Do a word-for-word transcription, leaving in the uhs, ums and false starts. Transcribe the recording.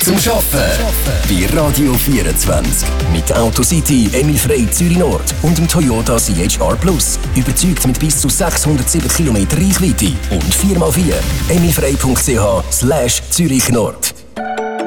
zum Arbeiten. Bei Radio vierundzwanzig. Mit Autocity, Emil Frey Zürich Nord und dem Toyota C H R Plus. Überzeugt mit bis zu sechshundertsieben Kilometer Reichweite und vier mal vier. emilfrey punkt c h slash Zürich Nord.